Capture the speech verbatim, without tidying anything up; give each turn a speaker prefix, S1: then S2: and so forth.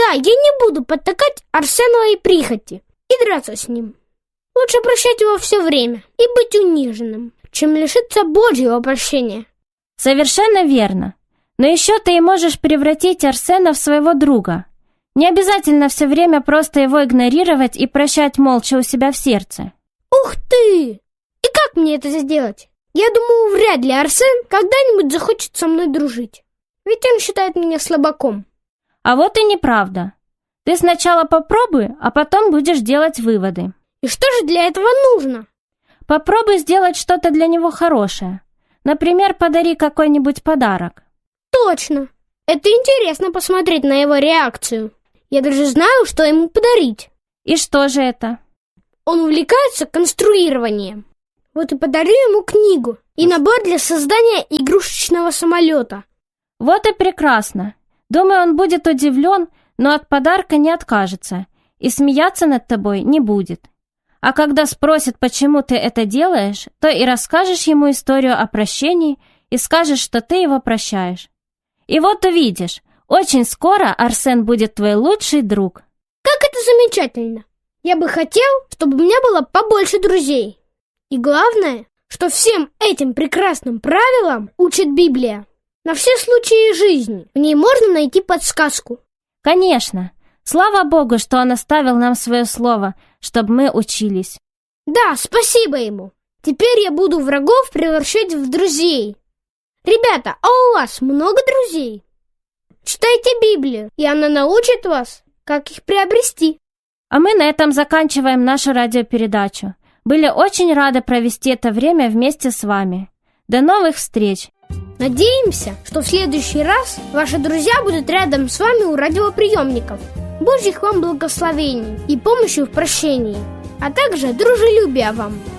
S1: Да, я не буду подтакать Арсеновой прихоти и драться с ним. Лучше прощать его все время и быть униженным, чем лишиться Божьего прощения.
S2: Совершенно верно. Но еще ты и можешь превратить Арсена в своего друга. Не обязательно все время просто его игнорировать и прощать молча у себя в сердце.
S1: Ух ты! И как мне это сделать? Я думаю, вряд ли Арсен когда-нибудь захочет со мной дружить. Ведь он считает меня слабаком.
S2: А вот и неправда. Ты сначала попробуй, а потом будешь делать выводы.
S1: И что же для этого нужно?
S2: Попробуй сделать что-то для него хорошее. Например, подари какой-нибудь подарок.
S1: Точно. Это интересно посмотреть на его реакцию. Я даже знаю, что ему подарить.
S2: И что же это?
S1: Он увлекается конструированием. Вот и подарю ему книгу и набор для создания игрушечного самолета.
S2: Вот и прекрасно. Думаю, он будет удивлен, но от подарка не откажется и смеяться над тобой не будет. А когда спросит, почему ты это делаешь, то и расскажешь ему историю о прощении и скажешь, что ты его прощаешь. И вот увидишь, очень скоро Арсен будет твой лучший друг.
S1: Как это замечательно! Я бы хотел, чтобы у меня было побольше друзей. И главное, что всем этим прекрасным правилам учит Библия. На все случаи жизни в ней можно найти подсказку.
S2: Конечно. Слава Богу, что Он оставил нам свое слово, чтобы мы учились.
S1: Да, спасибо Ему. Теперь я буду врагов превращать в друзей. Ребята, а у вас много друзей? Читайте Библию, и она научит вас, как их приобрести.
S2: А мы на этом заканчиваем нашу радиопередачу. Были очень рады провести это время вместе с вами. До новых встреч!
S1: Надеемся, что в следующий раз ваши друзья будут рядом с вами у радиоприемников. Божьих вам благословений и помощи в прощении, а также дружелюбия вам.